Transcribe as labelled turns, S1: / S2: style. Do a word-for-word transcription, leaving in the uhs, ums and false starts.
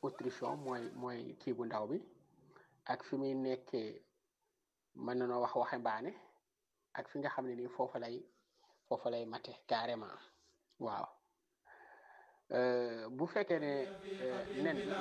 S1: Autrichon mooy mooy kii bu ndaw bi ak fi muy nekkee mën na noo wax waxambaane ak fi nga xam ne nii foofa lay foofa lay mate carrément waaw bu fekkee ne nen bi